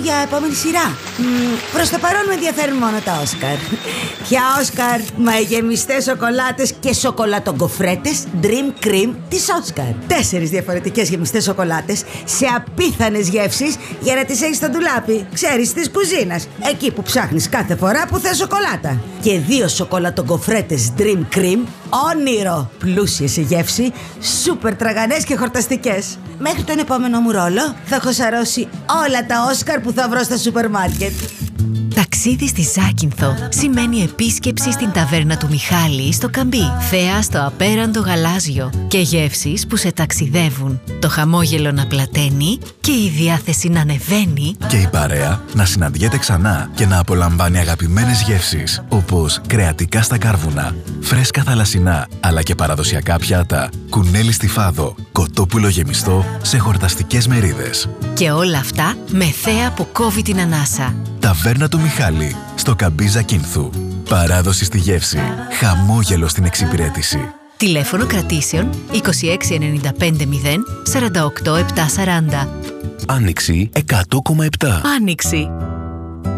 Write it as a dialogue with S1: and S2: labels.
S1: για επόμενη σειρά. Προς το παρόν με ενδιαφέρουν μόνο τα Όσκαρ. Ποια Όσκαρ? Μα οι γεμιστές σοκολάτες και σοκολατογκοφρέτες Dream Cream της Όσκαρ. 4 διαφορετικές γεμιστές σοκολάτες σε απίθανες γεύσεις για να τις έχεις στο ντουλάπι. Ξέρεις, της κουζίνας. Εκεί που ψάχνεις κάθε φορά που θες σοκολάτα. Και 2 σοκολατογκοφρέτες Dream Cream, όνειρο. Πλούσιες σε γεύση, σούπερ τραγανές και χορταστικές. Μέχρι τον επόμενο μου ρόλο θα έχω σαρώσει όλα τα Όσκαρ που θα βρω στα σούπερ μάρκετ.
S2: Ταξίδι στη Ζάκυνθο σημαίνει επίσκεψη στην ταβέρνα του Μιχάλη στο Καμπί. Θέα στο απέραντο γαλάζιο και γεύσεις που σε ταξιδεύουν. Το χαμόγελο να πλαταίνει και η διάθεση να ανεβαίνει.
S3: Και η παρέα να συναντιέται ξανά και να απολαμβάνει αγαπημένες γεύσεις όπως κρεατικά στα κάρβουνα, φρέσκα θαλασσινά αλλά και παραδοσιακά πιάτα, κουνέλι στη φάδο, κοτόπουλο γεμιστό σε χορταστικές μερίδες.
S2: Και όλα αυτά με θέα που κόβει την ανάσα.
S3: Ταβέρνα του Μιχάλη, στο Καμπί Ζακύνθου. Παράδοση στη γεύση, χαμόγελο στην εξυπηρέτηση.
S2: Τηλέφωνο κρατήσεων 2695 0 48 740.
S4: Άνοιξη 100,7.
S2: Άνοιξη.